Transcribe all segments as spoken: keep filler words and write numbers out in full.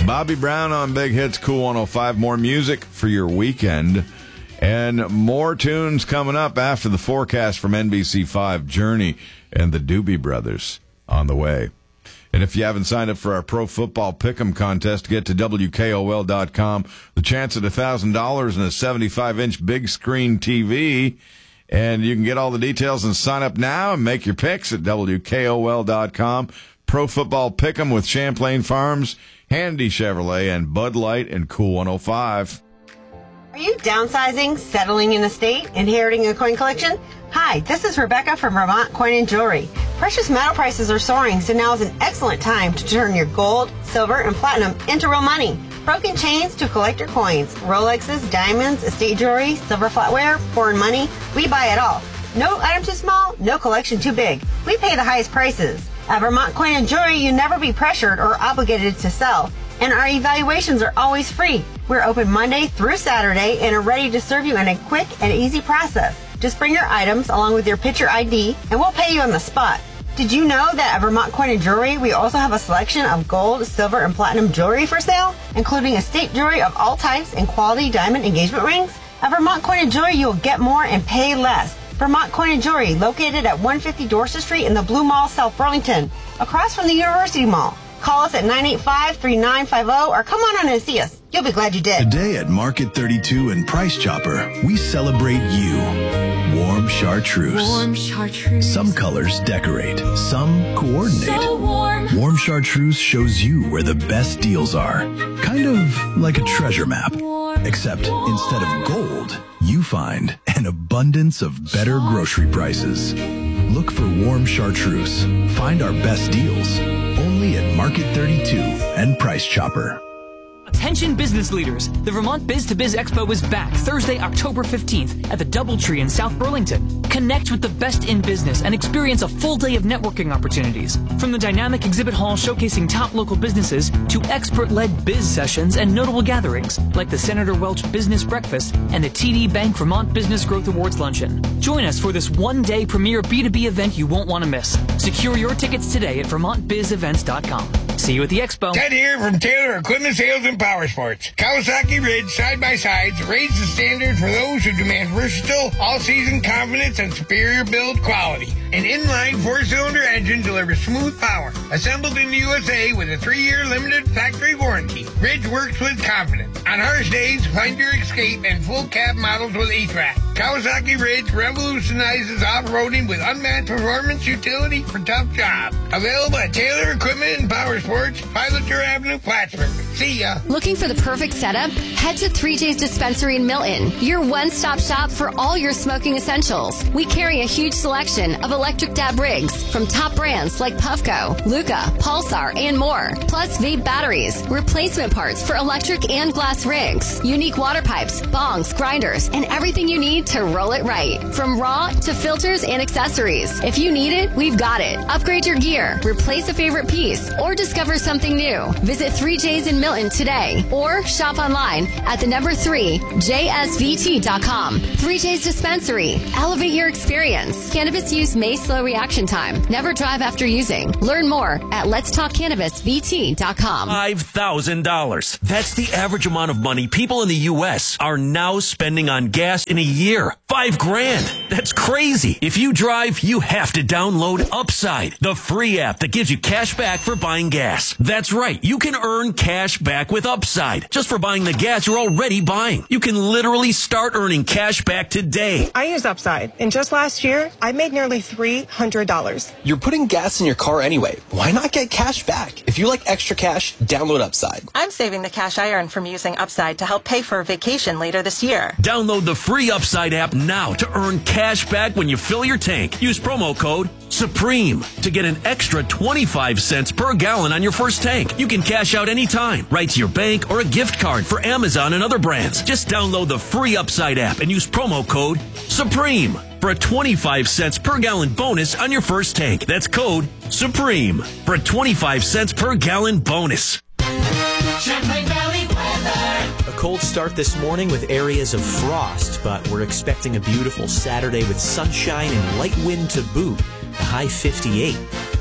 Bobby Brown on Big Hits, Cool one oh five. More music for your weekend. And more tunes coming up after the forecast from N B C five, Journey and the Doobie Brothers on the way. And if you haven't signed up for our Pro Football Pick'em contest, get to W K O L dot com. The chance at one thousand dollars and a seventy-five inch big screen T V. And you can get all the details and sign up now and make your picks at W K O L dot com. Pro Football Pick'em with Champlain Farms, Handy Chevrolet, and Bud Light and Cool one oh five. Are you downsizing, settling in a state, inheriting a coin collection? Hi, this is Rebecca from Vermont Coin and Jewelry. Precious metal prices are soaring, so now is an excellent time to turn your gold, silver, and platinum into real money. Broken chains to collector coins, Rolexes, diamonds, estate jewelry, silver flatware, foreign money, we buy it all. No item too small, no collection too big. We pay the highest prices. At Vermont Coin and Jewelry, you never be pressured or obligated to sell, and our evaluations are always free. We're open Monday through Saturday and are ready to serve you in a quick and easy process. Just bring your items along with your picture I D, and we'll pay you on the spot. Did you know that at Vermont Coin and Jewelry, we also have a selection of gold, silver, and platinum jewelry for sale, including estate jewelry of all types and quality diamond engagement rings? At Vermont Coin and Jewelry, you'll get more and pay less. Vermont Coin and Jewelry, located at one fifty Dorset Street in the Blue Mall, South Burlington, across from the University Mall. Call us at nine eight five, three nine five zero or come on in and see us. You'll be glad you did. Today at Market thirty-two and Price Chopper, we celebrate you. Warm chartreuse. Warm chartreuse. Some colors decorate, some coordinate. So warm. Warm chartreuse shows you where the best deals are. Kind of like a treasure map. Warm. Except instead of gold, you find an abundance of better grocery prices. Look for Warm Chartreuse. Find our best deals only at Market thirty-two and Price Chopper. Attention business leaders, the Vermont Biz to Biz Expo is back Thursday, October fifteenth at the Doubletree in South Burlington. Connect with the best in business and experience a full day of networking opportunities. From the dynamic exhibit hall showcasing top local businesses to expert-led biz sessions and notable gatherings like the Senator Welch Business Breakfast and the T D Bank Vermont Business Growth Awards Luncheon. Join us for this one-day premier B two B event you won't want to miss. Secure your tickets today at vermont biz events dot com. See you at the expo. Ted here from Taylor Equipment Sales and Power Sports. Kawasaki Ridge side-by-sides raise the standard for those who demand versatile, all-season confidence and superior build quality. An inline four-cylinder engine delivers smooth power. Assembled in the U S A with a three-year limited factory warranty. Ridge works with confidence. On harsh days, find your escape and full cab models with H V A C. Kawasaki Ridge revolutionizes off-roading with unmatched performance utility for tough jobs. Available at Taylor Equipment and Power Sports, Piloter Avenue, Plattsburgh. See ya. Looking for the perfect setup? Head to three J's Dispensary in Milton, your one-stop shop for all your smoking essentials. We carry a huge selection of electric dab rigs from top brands like Puffco, Luca, Pulsar, and more. Plus vape batteries, replacement parts for electric and glass rigs, unique water pipes, bongs, grinders, and everything you need to roll it right. From raw to filters and accessories. If you need it, we've got it. Upgrade your gear, replace a favorite piece, or discover something new. Visit three J's in Milton today or shop online at the number three, J S V T dot com. three J's Dispensary. Elevate your experience. Cannabis use may slow reaction time. Never drive after using. Learn more at lets talk cannabis v t dot com. five thousand dollars. That's the average amount of money people in the U S are now spending on gas in a year. Five grand. That's crazy. If you drive, you have to download Upside, the free app that gives you cash back for buying gas. That's right. You can earn cash back with Upside just for buying the gas you're already buying. You can literally start earning cash back today. I use Upside, and just last year, I made nearly three hundred dollars. You're putting gas in your car anyway. Why not get cash back? If you like extra cash, download Upside. I'm saving the cash I earn from using Upside to help pay for a vacation later this year. Download the free Upside app now to earn cash back when you fill your tank. Use promo code SUPREME to get an extra twenty-five cents per gallon on your first tank. You can cash out anytime, right to your bank or a gift card for Amazon and other brands. Just download the free Upside app and use promo code SUPREME for a twenty-five cents per gallon bonus on your first tank. That's code SUPREME for a twenty-five cents per gallon bonus. Champlain Valley weather. A cold start this morning with areas of frost, but we're expecting a beautiful Saturday with sunshine and light wind to boot. The high fifty-eight.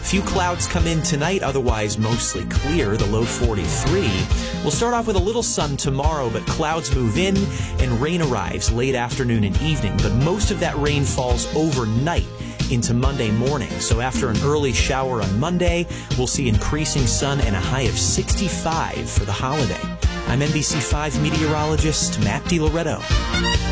Few clouds come in tonight, otherwise mostly clear, the low forty-three. We'll start off with a little sun tomorrow, but clouds move in and rain arrives late afternoon and evening. But most of that rain falls overnight into Monday morning. So after an early shower on Monday, we'll see increasing sun and a high of sixty-five for the holiday. I'm N B C five meteorologist Matt DiLoretto.